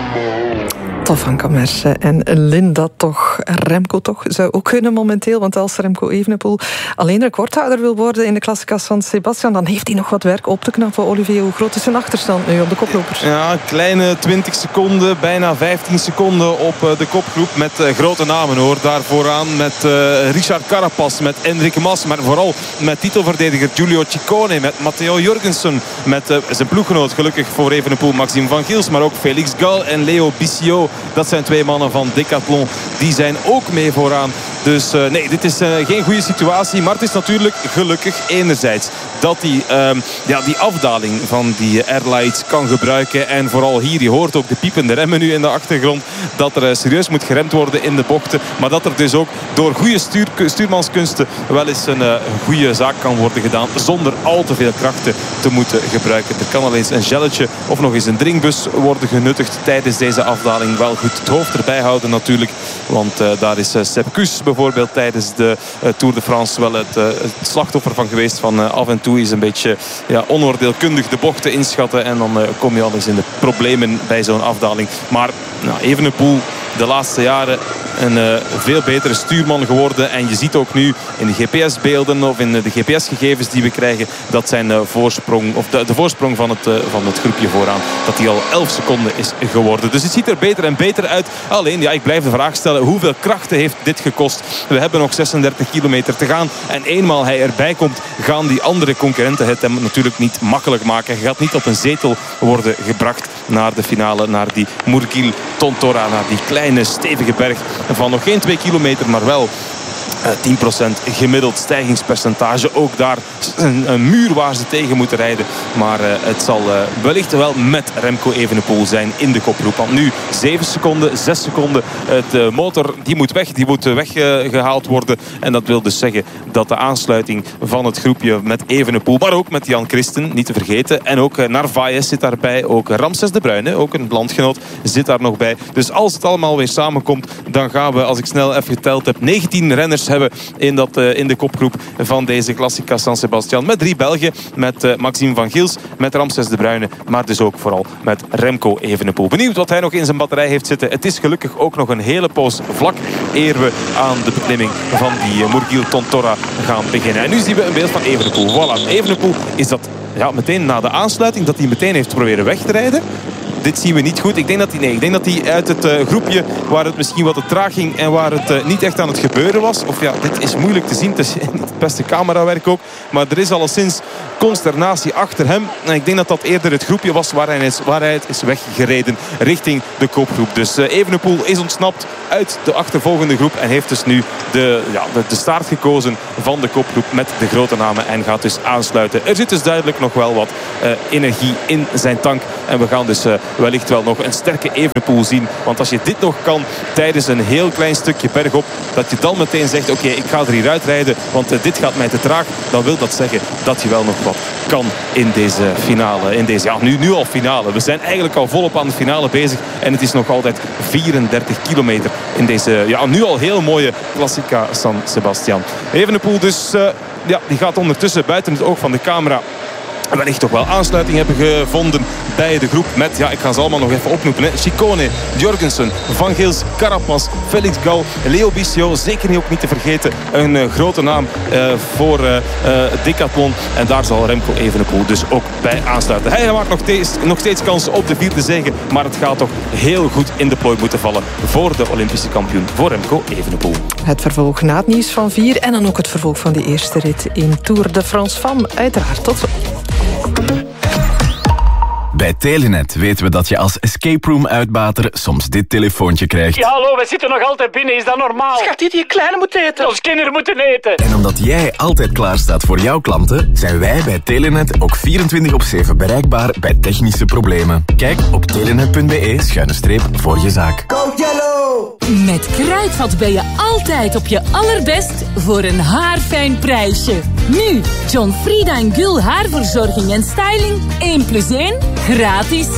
Van Kamerse en Linda toch. Remco toch zou ook kunnen momenteel, want als Remco Evenepoel alleen recordhouder wil worden in de Classica San Sebastian, dan heeft hij nog wat werk op te knappen. Olivier, hoe groot is zijn achterstand nu op de koplopers? Ja, een kleine 20 seconden, bijna 15 seconden op de kopgroep met grote namen hoor. Daar vooraan met Richard Carapaz, met Enric Mas, maar vooral met titelverdediger Giulio Ciccone, met Matteo Jorgensen, met zijn ploeggenoot gelukkig voor Evenepoel Maxime van Gils, maar ook Felix Gall en Leo Bisio. Dat zijn twee mannen van Decathlon. Die zijn ook mee vooraan. Dus nee, dit is geen goede situatie. Maar het is natuurlijk gelukkig enerzijds dat hij die afdaling van die Airlights kan gebruiken. En vooral hier, je hoort ook de piepende remmen nu in de achtergrond. Dat er serieus moet geremd worden in de bochten. Maar dat er dus ook door goede stuurmanskunsten wel eens een goede zaak kan worden gedaan. Zonder al te veel krachten te moeten gebruiken. Er kan al eens een gelletje of nog eens een drinkbus worden genuttigd tijdens deze afdaling. Wel goed het hoofd erbij houden natuurlijk. Want daar is Sepp Kuss bijvoorbeeld tijdens de Tour de France wel het slachtoffer van geweest. Van af en toe is een beetje onoordeelkundig de bochten inschatten. En dan kom je al eens in de problemen bij zo'n afdaling. Maar Evenepoel de laatste jaren een veel betere stuurman geworden. En je ziet ook nu in de GPS-beelden of in de GPS-gegevens die we krijgen, dat zijn voorsprong, of de voorsprong van het groepje vooraan, dat die al 11 seconden is geworden. Dus het ziet er beter en beter uit. Alleen, ik blijf de vraag stellen, hoeveel krachten heeft dit gekost? We hebben nog 36 kilometer te gaan. En eenmaal hij erbij komt, gaan die andere concurrenten het hem natuurlijk niet makkelijk maken. Hij gaat niet op een zetel worden gebracht naar de finale, naar die Murgil Tontora, naar die kleine stevige berg van nog geen 2 kilometer, maar wel 10% gemiddeld stijgingspercentage. Ook daar een muur waar ze tegen moeten rijden. Maar het zal wellicht wel met Remco Evenepoel zijn in de kopgroep. Want nu 7 seconden, 6 seconden. De motor die moet weggehaald worden. En dat wil dus zeggen dat de aansluiting van het groepje met Evenepoel, maar ook met Jan Christen, niet te vergeten. En ook Narvaez zit daarbij. Ook Ramses de Bruyne, ook een landgenoot, zit daar nog bij. Dus als het allemaal weer samenkomt, dan gaan we, als ik snel even geteld heb, 19 renners hebben in de kopgroep van deze Classica San Sebastian. Met 3 Belgen, met Maxime van Gils, met Ramses de Bruyne, maar dus ook vooral met Remco Evenepoel. Benieuwd wat hij nog in zijn batterij heeft zitten. Het is gelukkig ook nog een hele poos vlak eer we aan de beklimming van die Murgil Tontora gaan beginnen. En nu zien we een beeld van Evenepoel. Voilà, Evenepoel is dat meteen na de aansluiting, dat hij meteen heeft proberen weg te rijden. Dit zien we niet goed. Ik denk dat hij uit het groepje waar het misschien wat te traag ging en waar het niet echt aan het gebeuren was. Of dit is moeilijk te zien. Het is niet het beste camerawerk ook. Maar er is alleszins consternatie achter hem. En ik denk dat dat eerder het groepje was waar hij is weggereden richting de kopgroep. Dus Evenepoel is ontsnapt uit de achtervolgende groep en heeft dus nu de staart gekozen van de kopgroep met de grote namen en gaat dus aansluiten. Er zit dus duidelijk nog wel wat energie in zijn tank. En we gaan dus wellicht wel nog een sterke Evenepoel zien. Want als je dit nog kan tijdens een heel klein stukje bergop, dat je dan meteen zegt, oké, ik ga er hieruit rijden, want dit gaat mij te traag. Dan wil dat zeggen dat je wel nog wat kan in deze finale. Nu al finale. We zijn eigenlijk al volop aan de finale bezig. En het is nog altijd 34 kilometer in deze nu al heel mooie Classica San Sebastian. Evenepoel dus, die gaat ondertussen buiten het oog van de camera wellicht toch wel aansluiting hebben gevonden bij de groep met, ik ga ze allemaal nog even opnoemen, Ciccone, Jorgensen, Van Gils, Carapaz, Felix Gall, Leo Bisio, zeker ook niet te vergeten, een grote naam voor Decathlon. En daar zal Remco Evenepoel dus ook bij aansluiten. Hij maakt nog steeds kansen op de 4e zege, maar het gaat toch heel goed in de plooi moeten vallen voor de Olympische kampioen, voor Remco Evenepoel. Het vervolg na het nieuws van 4 en dan ook het vervolg van die eerste rit in Tour de France Femme. Uiteraard, tot zo. Bij Telenet weten we dat je als escape room uitbater soms dit telefoontje krijgt. Ja, hallo, we zitten nog altijd binnen. Is dat normaal? Schat, die kleine moet eten. Ons kinderen moeten eten. En omdat jij altijd klaar staat voor jouw klanten, zijn wij bij Telenet ook 24/7 bereikbaar bij technische problemen. Kijk op telenet.be/voor je zaak. Go Yellow! Met Kruidvat ben je altijd op je allerbest voor een haarfijn prijsje. Nu, John Frieda en Gul haarverzorging en styling 1+1 gratis.